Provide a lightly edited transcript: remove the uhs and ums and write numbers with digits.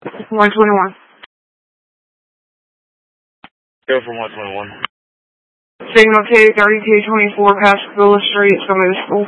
121. Go for 121. Signal K, 30K24 past Villa Street, somebody to school.